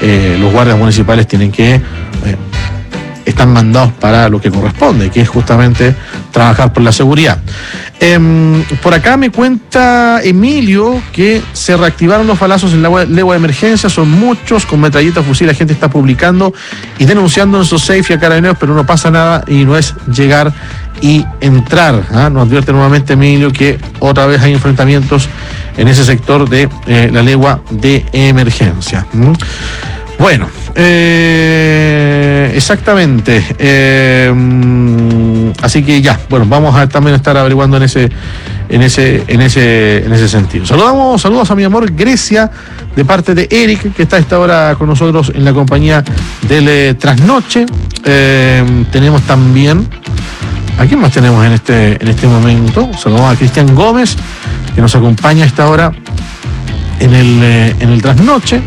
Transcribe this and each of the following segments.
los guardias municipales tienen que están mandados para lo que corresponde, que es justamente trabajar por la seguridad. Por acá me cuenta Emilio que se reactivaron los balazos en la legua de emergencia, son muchos, con metralletas, fusil, la gente está publicando y denunciando en SOSAFE y a Carabineros, pero no pasa nada y no es llegar y entrar. Nos advierte nuevamente Emilio que otra vez hay enfrentamientos en ese sector de la legua de emergencia. Bueno, exactamente. Así que ya, bueno, vamos a también estar averiguando en ese sentido. Saludos a mi amor Grecia, de parte de Eric, que está a esta hora con nosotros en la compañía del Trasnoche. Tenemos también, ¿a quién más tenemos en este momento? Saludos a Cristian Gómez, que nos acompaña a esta hora en el Trasnoche.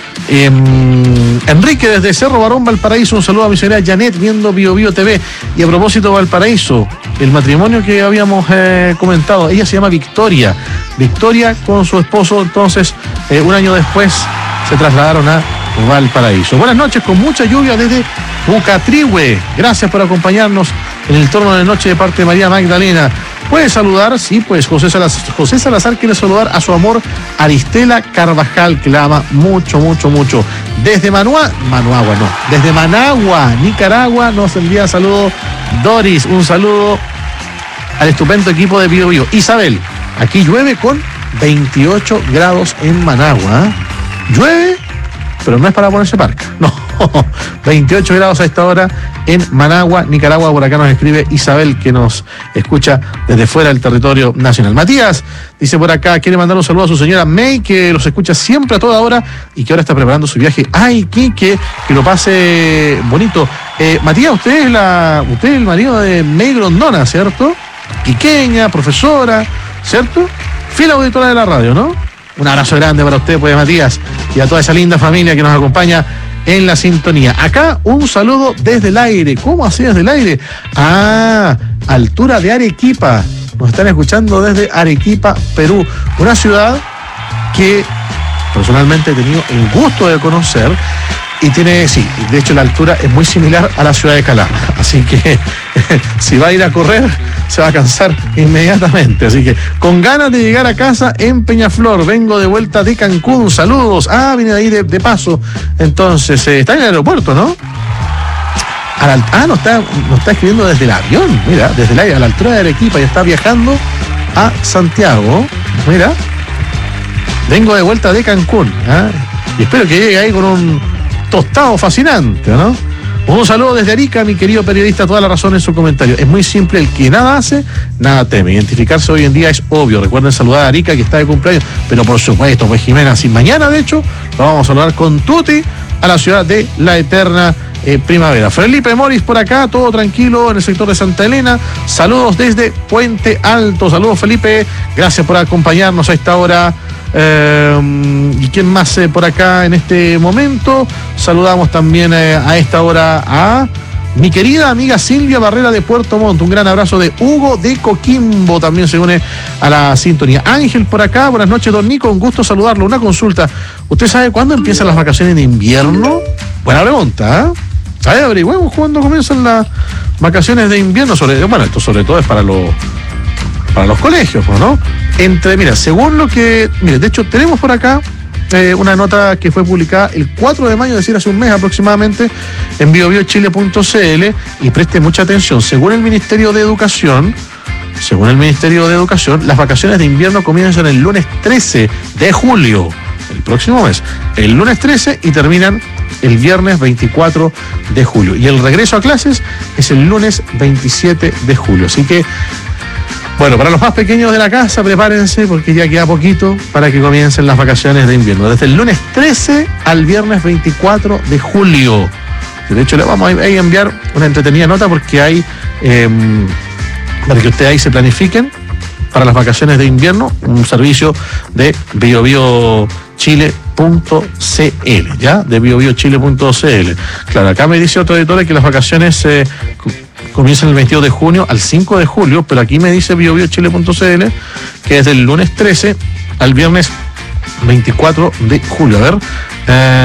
Enrique desde Cerro Barón, Valparaíso, un saludo a mi señora Janet viendo Bio Bio TV. Y a propósito, Valparaíso, el matrimonio que habíamos comentado, ella se llama Victoria con su esposo, entonces un año después se trasladaron a Valparaíso. Buenas noches, con mucha lluvia desde Bucatrihue, gracias por acompañarnos en el turno de noche de parte de María Magdalena. Puede saludar, sí, pues José Salazar quiere saludar a su amor Aristela Carvajal, que la ama mucho, mucho, mucho. Desde desde Managua, Nicaragua, nos envía saludo Doris, un saludo al estupendo equipo de Bio Bio. Isabel, aquí llueve con 28 grados en Managua. Llueve, pero no es para ponerse parca, no. 28 grados a esta hora en Managua, Nicaragua. Por acá nos escribe Isabel, que nos escucha desde fuera del territorio nacional. Matías dice por acá, quiere mandar un saludo a su señora May, que los escucha siempre a toda hora y que ahora está preparando su viaje a Iquique, que lo pase bonito. Matías, usted es el marido de May Grondona, ¿cierto? Quiqueña, profesora, ¿cierto? Fiel auditora de la radio, ¿no? Un abrazo grande para usted, pues, Matías, y a toda esa linda familia que nos acompaña en la sintonía. Acá un saludo desde el aire. ¿Cómo así desde el aire? Altura de Arequipa. Nos están escuchando desde Arequipa, Perú. Una ciudad que personalmente he tenido el gusto de conocer y tiene, sí, de hecho la altura es muy similar a la ciudad de Calama. Así que si va a ir a correr, se va a cansar inmediatamente. Así que con ganas de llegar a casa en Peñaflor. Vengo de vuelta de Cancún. Saludos. Vine de ahí de paso. Entonces, está en el aeropuerto, ¿no? Nos está escribiendo desde el avión. Mira, desde el aire, a la altura de Arequipa. Y está viajando a Santiago. Mira. Vengo de vuelta de Cancún. Y espero que llegue ahí con un tostado fascinante, ¿no? Un saludo desde Arica, mi querido periodista, toda la razón en su comentario. Es muy simple, el que nada hace, nada teme. Identificarse hoy en día es obvio. Recuerden saludar a Arica, que está de cumpleaños, pero por supuesto, pues Jimena, si mañana de hecho, lo vamos a saludar con tutti a la ciudad de la eterna primavera. Felipe Moris por acá, todo tranquilo en el sector de Santa Elena. Saludos desde Puente Alto. Saludos, Felipe, gracias por acompañarnos a esta hora. ¿Y quién más por acá en este momento? Saludamos también a esta hora a mi querida amiga Silvia Barrera de Puerto Montt. Un gran abrazo de Hugo de Coquimbo, también se une a la sintonía. Ángel por acá, buenas noches, don Nico, un gusto saludarlo. Una consulta, ¿usted sabe cuándo empiezan las vacaciones de invierno? Buena pregunta, ¿eh? Averigüemos cuándo comienzan las vacaciones de invierno. Esto sobre todo es para los colegios, ¿no? Según lo que... de hecho, tenemos por acá una nota que fue publicada el 4 de mayo, es decir, hace un mes aproximadamente, en biobiochile.cl, y preste mucha atención. Según el Ministerio de Educación, las vacaciones de invierno comienzan el lunes 13 de julio, el próximo mes, el lunes 13, y terminan el viernes 24 de julio. Y el regreso a clases es el lunes 27 de julio. Así que, bueno, para los más pequeños de la casa, prepárense porque ya queda poquito para que comiencen las vacaciones de invierno. Desde el lunes 13 al viernes 24 de julio. De hecho, le vamos a enviar una entretenida nota porque hay, para que ustedes ahí se planifiquen para las vacaciones de invierno, un servicio de biobiochile.cl, ¿ya? De biobiochile.cl. Claro, acá me dice otro editor que las vacaciones comienzan el 22 de junio al 5 de julio, pero aquí me dice biobiochile.cl que es del lunes 13 al viernes 24 de julio. A ver,